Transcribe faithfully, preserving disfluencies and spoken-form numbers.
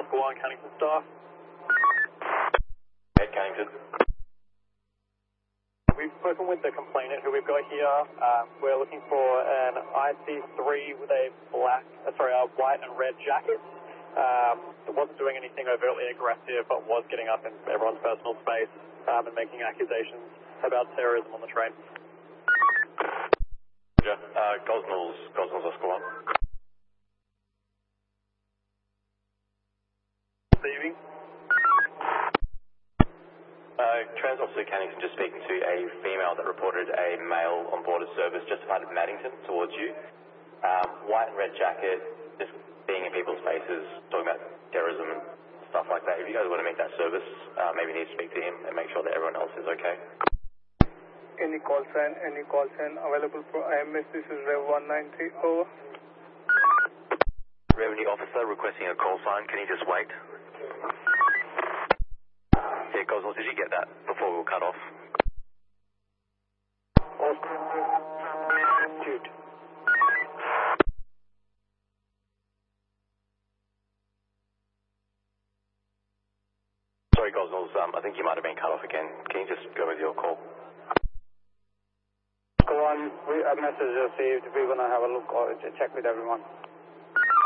Oscar one, Cannington staff. Hey, Cannington. We've spoken with the complainant who we've got here. Um, we're looking for an I C three with a black, uh, sorry, a white and red jacket. Um, it wasn't doing anything overtly aggressive, but was getting up in everyone's personal space um, and making accusations about terrorism on the train. Yeah, uh, Gosnell's, Gosnell's Oscar one. Receiving. Uh, Trans Officer Cannington just speaking to a female that reported a male on board a service just out of Maddington towards you. Um, white and red jacket, just being in people's faces, talking about terrorism and stuff like that. If you guys want to make that service, uh, maybe you need to speak to him and make sure that everyone else is okay. Any call sign, any call sign available for I M S, this is Rev one nine three, over. Revenue officer requesting a call sign, can you just wait? Yeah, Gosnell, did you get that before we were cut off? Dude. Sorry, Gosnell, um, I think you might have been cut off again. Can you just go with your call? Go on, we, a message received, we're going to have a look or check with everyone.